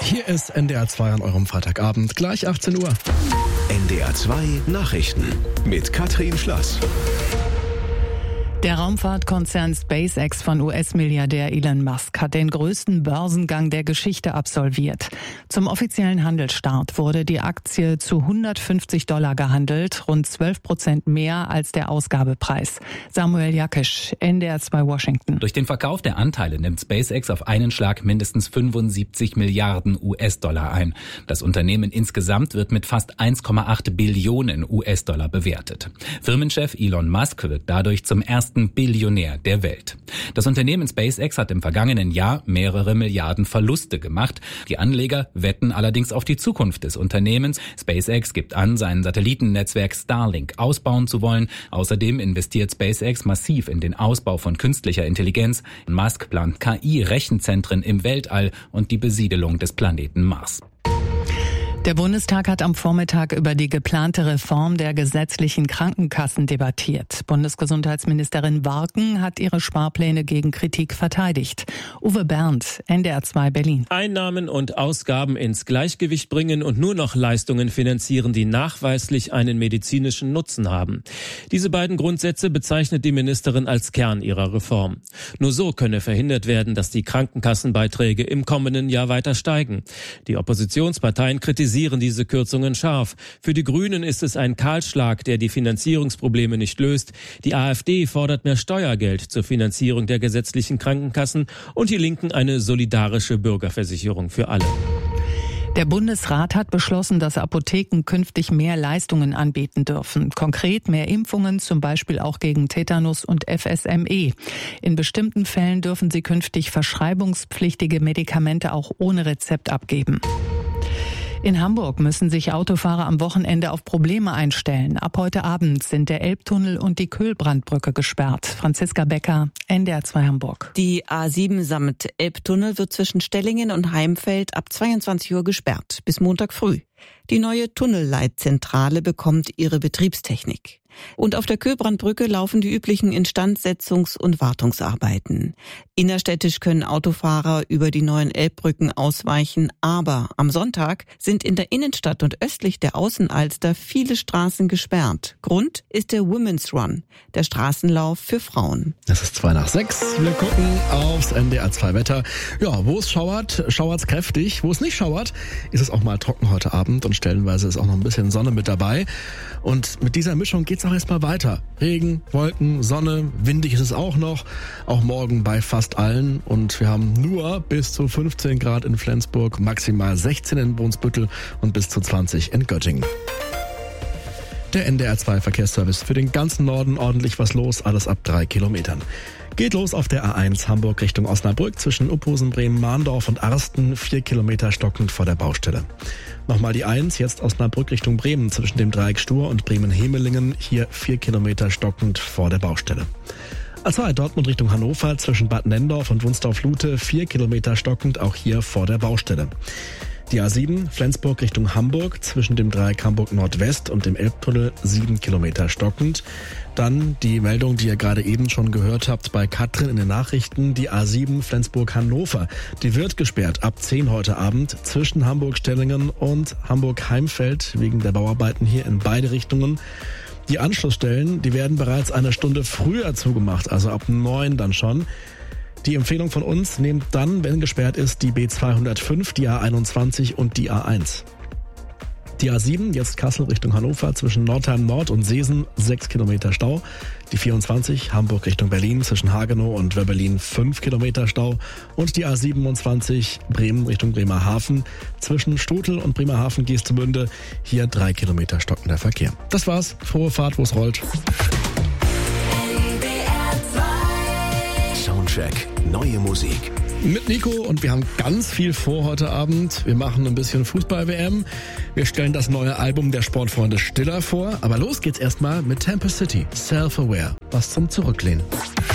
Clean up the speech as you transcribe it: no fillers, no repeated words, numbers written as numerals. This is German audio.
Hier ist NDR 2 an eurem Freitagabend, gleich 18 Uhr. NDR 2 Nachrichten mit Katrin Schlass. Der Raumfahrtkonzern SpaceX von US-Milliardär Elon Musk hat den größten Börsengang der Geschichte absolviert. Zum offiziellen Handelsstart wurde die Aktie zu $150 gehandelt, rund 12% mehr als der Ausgabepreis. Samuel Jakisch, NDR 2 Washington. Durch den Verkauf der Anteile nimmt SpaceX auf einen Schlag mindestens 75 Milliarden US-Dollar ein. Das Unternehmen insgesamt wird mit fast 1,8 Billionen US-Dollar bewertet. Firmenchef Elon Musk wird dadurch zum ersten Billionär der Welt. Das Unternehmen SpaceX hat im vergangenen Jahr mehrere Milliarden Verluste gemacht. Die Anleger wetten allerdings auf die Zukunft des Unternehmens. SpaceX gibt an, sein Satellitennetzwerk Starlink ausbauen zu wollen. Außerdem investiert SpaceX massiv in den Ausbau von künstlicher Intelligenz. Musk plant KI-Rechenzentren im Weltall und die Besiedelung des Planeten Mars. Der Bundestag hat am Vormittag über die geplante Reform der gesetzlichen Krankenkassen debattiert. Bundesgesundheitsministerin Warken hat ihre Sparpläne gegen Kritik verteidigt. Uwe Berndt, NDR 2 Berlin. Einnahmen und Ausgaben ins Gleichgewicht bringen und nur noch Leistungen finanzieren, die nachweislich einen medizinischen Nutzen haben. Diese beiden Grundsätze bezeichnet die Ministerin als Kern ihrer Reform. Nur so könne verhindert werden, dass die Krankenkassenbeiträge im kommenden Jahr weiter steigen. Die Oppositionsparteien kritisieren diese Kürzungen scharf. Für die Grünen ist es ein Kahlschlag, der die Finanzierungsprobleme nicht löst. Die AfD fordert mehr Steuergeld zur Finanzierung der gesetzlichen Krankenkassen und die Linken eine solidarische Bürgerversicherung für alle. Der Bundesrat hat beschlossen, dass Apotheken künftig mehr Leistungen anbieten dürfen. Konkret mehr Impfungen, zum Beispiel auch gegen Tetanus und FSME. In bestimmten Fällen dürfen sie künftig verschreibungspflichtige Medikamente auch ohne Rezept abgeben. In Hamburg müssen sich Autofahrer am Wochenende auf Probleme einstellen. Ab heute Abend sind der Elbtunnel und die Kühlbrandbrücke gesperrt. Franziska Becker, NDR 2 Hamburg. Die A7 samt Elbtunnel wird zwischen Stellingen und Heimfeld ab 22 Uhr gesperrt, bis Montag früh. Die neue Tunnelleitzentrale bekommt ihre Betriebstechnik. Und auf der Kühlbrandbrücke laufen die üblichen Instandsetzungs- und Wartungsarbeiten. Innerstädtisch können Autofahrer über die neuen Elbbrücken ausweichen, aber am Sonntag sind in der Innenstadt und östlich der Außenalster viele Straßen gesperrt. Grund ist der Women's Run, der Straßenlauf für Frauen. Es ist 5:02. Wir gucken aufs NDR 2 Wetter. Ja, wo es schauert, schauert's kräftig. Wo es nicht schauert, ist es auch mal trocken heute Abend und stellenweise ist auch noch ein bisschen Sonne mit dabei. Und mit dieser Mischung geht's auch erstmal weiter. Regen, Wolken, Sonne, windig ist es auch noch. Auch morgen bei fast allen. Und wir haben nur bis zu 15 Grad in Flensburg, maximal 16 in Brunsbüttel und bis zu 20 in Göttingen. Der NDR 2 Verkehrsservice für den ganzen Norden, ordentlich was los, alles ab 3 Kilometern. Geht los auf der A1 Hamburg Richtung Osnabrück zwischen Uphusen, Bremen, Mahndorf und Arsten, 4 Kilometer stockend vor der Baustelle. Nochmal die 1, jetzt Osnabrück Richtung Bremen zwischen dem Dreieck Stur und Bremen-Hemelingen, hier 4 Kilometer stockend vor der Baustelle. A2 Dortmund Richtung Hannover zwischen Bad Nenndorf und Wunstorf-Lute, 4 Kilometer stockend, auch hier vor der Baustelle. Die A7 Flensburg Richtung Hamburg zwischen dem Dreieck Hamburg Nordwest und dem Elbtunnel 7 Kilometer stockend. Dann die Meldung, die ihr gerade eben schon gehört habt bei Katrin in den Nachrichten. Die A7 Flensburg-Hannover, die wird gesperrt ab 10 heute Abend zwischen Hamburg-Stellingen und Hamburg-Heimfeld wegen der Bauarbeiten hier in beide Richtungen. Die Anschlussstellen, die werden bereits eine Stunde früher zugemacht, also ab 9 dann schon. Die Empfehlung von uns, nehmt dann, wenn gesperrt ist, die B205, die A21 und die A1. Die A7, jetzt Kassel Richtung Hannover, zwischen Nordheim Nord und Seesen, 6 Kilometer Stau. Die 24, Hamburg Richtung Berlin, zwischen Hagenow und Wöberlin, 5 Kilometer Stau. Und die A27, Bremen Richtung Bremerhaven, zwischen Stotel und Bremerhaven-Geestemünde, hier 3 Kilometer stockender Verkehr. Das war's, frohe Fahrt, wo's rollt. Soundcheck, neue Musik. Mit Nico und wir haben ganz viel vor heute Abend. Wir machen ein bisschen Fußball-WM. Wir stellen das neue Album der Sportfreunde Stiller vor. Aber los geht's erstmal mit Temper City, Self-Aware. Was zum Zurücklehnen.